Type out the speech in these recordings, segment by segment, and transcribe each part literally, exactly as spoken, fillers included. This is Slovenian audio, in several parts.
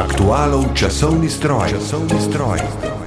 Aktualov časovni stroj. Časovni stroj.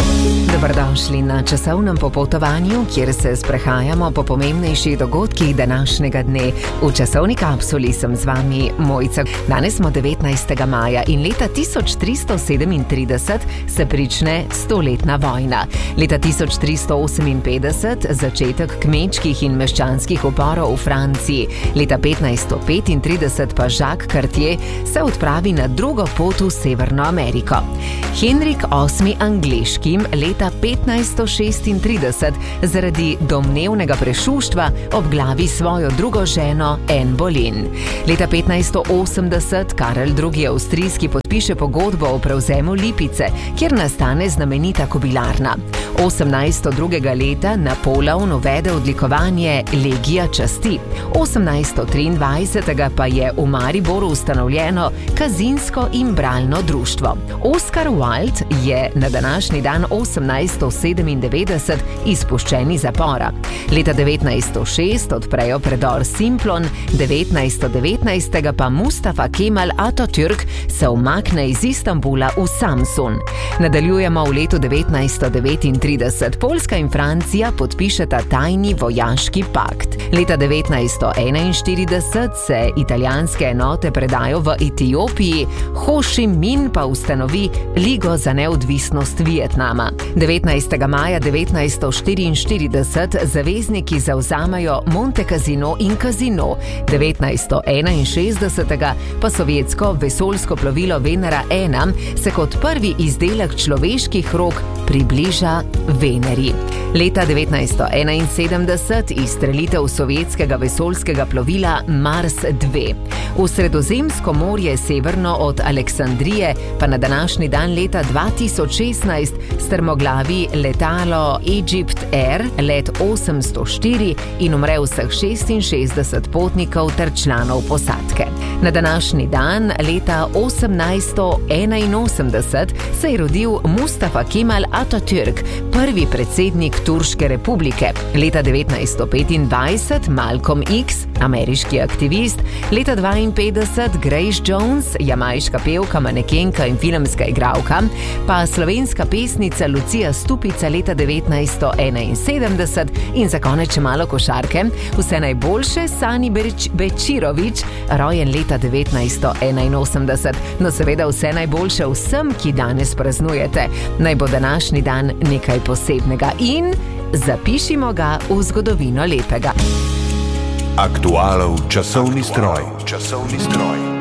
Dobrodošli na časovnem popotovanju, kjer se sprehajamo po pomembnejših dogodkih današnjega dne. V časovni kapsuli sem z vami Mojca. Danes smo devetnajstega maja in leta tisoč tristo sedemintrideset se prične stoletna vojna. Leta tisoč tristo oseminpetdeset začetek kmečkih in meščanskih uporov v Franciji. Leta petnajststo petintrideset pa Jacques Cartier se odpravi na drugo pot v Severno Ameriko. Henrik osmi angleški leta petnajststo šestintrideset zaradi domnevnega prešuštva obglavi svojo drugo ženo Anne Boleyn. Leta petnajststo osemdeset Karel drugi avstrijski podpiše pogodbo o prevzemu Lipice, kjer nastane znamenita kobilarna. osemnajststo drugega leta Napoleon uvede odlikovanje Legija časti. osemnajststo triindvajsetega pa je v Mariboru ustanovljeno Kazinsko in bralno društvo. Oscar Wilde je na današnji dan osemnajststo sedemindevetdeset izpuščen iz zapora. Leta devetnajststo šest odprejo predor Simplon, devetnajststo devetnajst pa Mustafa Kemal Atatürk se umakne iz Istanbula v Samsun. Nadaljujemo v letu devetnajststo devetintrideset. Poljska in Francija podpišeta tajni vojaški pakt. Leta devetnajststo enainštirideset se italijanske enote predajo v Etiopiji, Ho Chi Minh pa ustanovi Ligo za neodvisnost Vietnama. devetnajstega maja devetnajststo štiriinštirideset zavezniki zavzamajo Monte Cassino in Casino. devetnajststo enainšestdeset pa sovjetsko vesoljsko plovilo Venera ena se kot prvi izdelek človeških rok približa Veneri. Leta devetnajststo enainsedemdeset izstrelitev sovjetskega vesoljskega plovila Mars dva. V Sredozemsko morje severno od Aleksandrije pa na današnji dan leta dva tisoč šestnajst strmoglavi letalo Egypt Air let osemsto štiri in umre vseh šestinšestdeset potnikov ter članov posadke. Na današnji dan leta osemnajststo enainosemdeset se je rodil Mustafa Kemal Atatürk, prvi predsednik Turške republike. Leta devetnajststo petindvajset Malcolm X, ameriški aktivist. Leta dvainpetdeset Grace Jones, jamajška pevka, manekenka in filmska igralka. Pa slovenska pesnica Lucija Stupica leta devetnajststo enainsedemdeset. In za konec še malo košarke. Vse najboljše Sani Beč- Bečirović, rojen leta devetnajststo enainosemdeset. No seveda vse najboljše vsem, ki danes praznujete. Naj bo današnji dan nekaj posebnega in zapišimo ga v zgodovino lepega. Aktualov časovni stroj. Časovni stroj.